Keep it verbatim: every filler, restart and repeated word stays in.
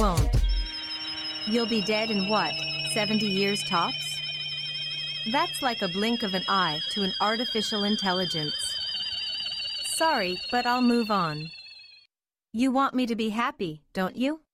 won't. You'll be dead in what, seventy years tops? That's like a blink of an eye to an artificial intelligence. Sorry, but I'll move on. You want me to be happy, don't you?